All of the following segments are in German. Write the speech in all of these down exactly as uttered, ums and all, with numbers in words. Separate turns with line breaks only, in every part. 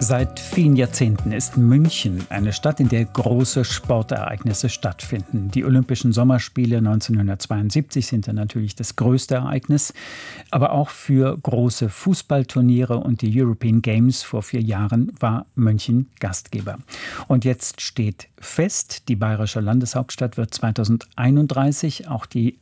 Seit vielen Jahrzehnten ist München eine Stadt, in der große Sportereignisse stattfinden. Die Olympischen Sommerspiele neunzehnhundertzweiundsiebzig sind dann natürlich das größte Ereignis, aber auch für große Fußballturniere und die European Games vor vier Jahren war München Gastgeber. Und jetzt steht fest, die bayerische Landeshauptstadt wird zweitausendeinunddreißig auch die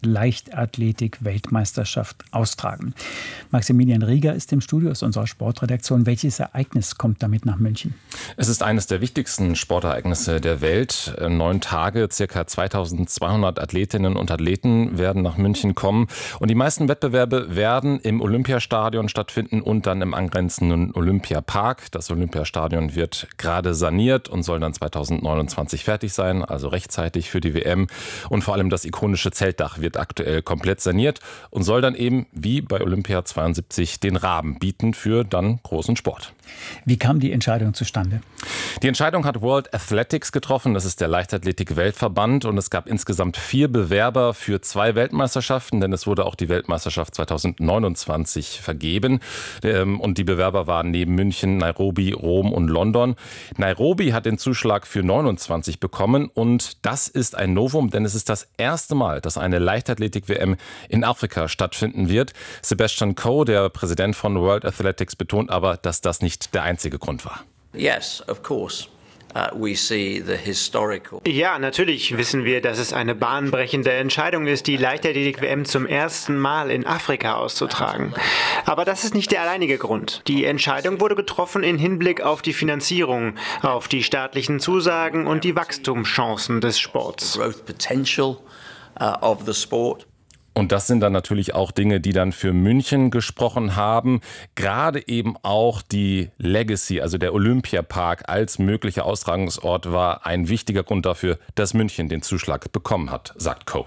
Leichtathletik-Weltmeisterschaft austragen. Maximilian Rieger ist im Studio aus unserer Sportredaktion. Welches Ereignis kommt damit nach München?
Es ist eines der wichtigsten Sportereignisse der Welt. Neun Tage, circa zweitausendzweihundert Athletinnen und Athleten werden nach München kommen. Und die meisten Wettbewerbe werden im Olympiastadion stattfinden und dann im angrenzenden Olympiapark. Das Olympiastadion wird gerade saniert und soll dann zweitausendneunundzwanzig fertig sein, also rechtzeitig für die W M. Und vor allem das ikonische Zeltdach wird aktuell komplett saniert und soll dann eben wie bei Olympia zweiundsiebzig den Rahmen bieten für dann großen Sport.
Wie kam die Entscheidung zustande?
Die Entscheidung hat World Athletics getroffen. Das ist der Leichtathletik-Weltverband. Und es gab insgesamt vier Bewerber für zwei Weltmeisterschaften, denn es wurde auch die Weltmeisterschaft zweitausendneunundzwanzig vergeben. Und die Bewerber waren neben München, Nairobi, Rom und London. Nairobi hat den Zuschlag für neunundzwanzig bekommen. Und das ist ein Novum, denn es ist das erste Mal, dass eine Leichtathletik-W M in Afrika stattfinden wird. Sebastian Coe, der Präsident von World Athletics, betont aber, dass das nicht der einzige Grund war.
Yes, of course. Uh, we see the historical.
Ja, natürlich wissen wir, dass es eine bahnbrechende Entscheidung ist, die Leichtathletik-W M zum ersten Mal in Afrika auszutragen. Aber das ist nicht der alleinige Grund. Die Entscheidung wurde getroffen in Hinblick auf die Finanzierung, auf die staatlichen Zusagen und die Wachstumschancen des Sports.
The growth potential uh, of the sport.
Und das sind dann natürlich auch Dinge, die dann für München gesprochen haben. Gerade eben auch die Legacy, also der Olympiapark als möglicher Austragungsort war ein wichtiger Grund dafür, dass München den Zuschlag bekommen hat, sagt Coe.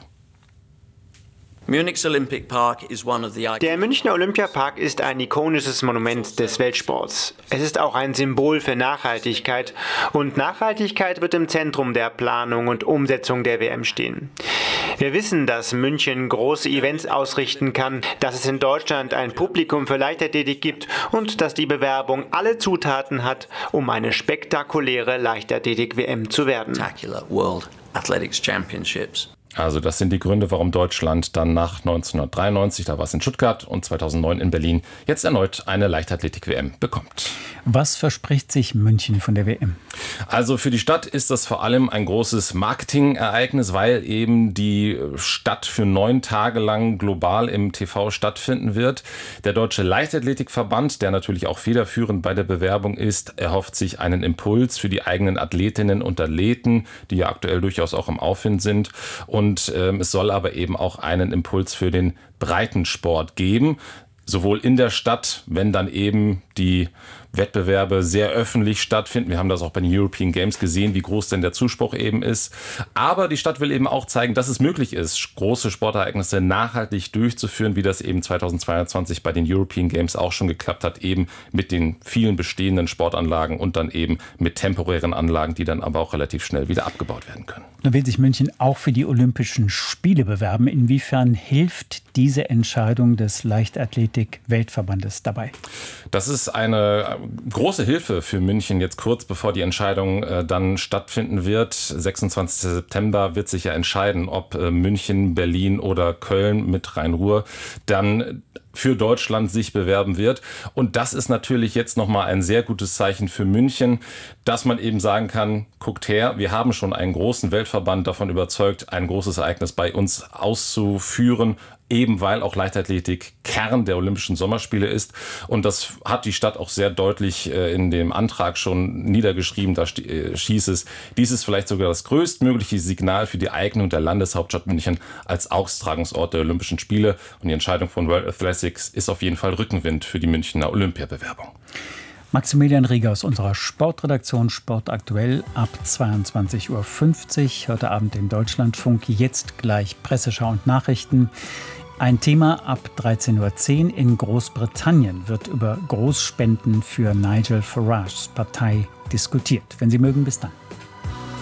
Der Münchner Olympiapark ist ein ikonisches Monument des Weltsports. Es ist auch ein Symbol für Nachhaltigkeit und Nachhaltigkeit wird im Zentrum der Planung und Umsetzung der W M stehen. Wir wissen, dass München große Events ausrichten kann, dass es in Deutschland ein Publikum für Leichtathletik gibt und dass die Bewerbung alle Zutaten hat, um eine spektakuläre Leichtathletik-W M zu werden.
World Athletics Championships.
Also das sind die Gründe, warum Deutschland dann nach neunzehnhundertdreiundneunzig, da war es in Stuttgart, und zweitausendneun in Berlin, jetzt erneut eine Leichtathletik-W M bekommt.
Was verspricht sich München von der W M?
Also für die Stadt ist das vor allem ein großes Marketingereignis, weil eben die Stadt für neun Tage lang global im T V stattfinden wird. Der Deutsche Leichtathletikverband, der natürlich auch federführend bei der Bewerbung ist, erhofft sich einen Impuls für die eigenen Athletinnen und Athleten, die ja aktuell durchaus auch im Aufwind sind. Und ähm, es soll aber eben auch einen Impuls für den Breitensport geben. Sowohl in der Stadt, wenn dann eben die Wettbewerbe sehr öffentlich stattfinden. Wir haben das auch bei den European Games gesehen, wie groß denn der Zuspruch eben ist. Aber die Stadt will eben auch zeigen, dass es möglich ist, große Sportereignisse nachhaltig durchzuführen, wie das eben zweitausendzweiundzwanzig bei den European Games auch schon geklappt hat, eben mit den vielen bestehenden Sportanlagen und dann eben mit temporären Anlagen, die dann aber auch relativ schnell wieder abgebaut werden können.
Nun will sich München auch für die Olympischen Spiele bewerben. Inwiefern hilft diese Entscheidung des Leichtathletik-Weltverbandes dabei?
Das ist eine große Hilfe für München jetzt kurz bevor die Entscheidung äh, dann stattfinden wird. sechsundzwanzigsten September wird sich ja entscheiden, ob äh, München, Berlin oder Köln mit Rhein-Ruhr dann für Deutschland sich bewerben wird. Und das ist natürlich jetzt nochmal ein sehr gutes Zeichen für München, dass man eben sagen kann, guckt her, wir haben schon einen großen Weltverband davon überzeugt, ein großes Ereignis bei uns auszuführen, eben weil auch Leichtathletik Kern der Olympischen Sommerspiele ist. Und das hat die Stadt auch sehr deutlich in dem Antrag schon niedergeschrieben. Da schießt es, dies ist vielleicht sogar das größtmögliche Signal für die Eignung der Landeshauptstadt München als Austragungsort der Olympischen Spiele. Und die Entscheidung von World Athletics ist auf jeden Fall Rückenwind für die Münchner Olympiabewerbung.
Maximilian Rieger aus unserer Sportredaktion Sport aktuell ab zweiundzwanzig Uhr fünfzig. Heute Abend im Deutschlandfunk. Jetzt gleich Presseschau und Nachrichten. Ein Thema ab dreizehn Uhr zehn in Großbritannien wird über Großspenden für Nigel Farages Partei diskutiert. Wenn Sie mögen, bis dann.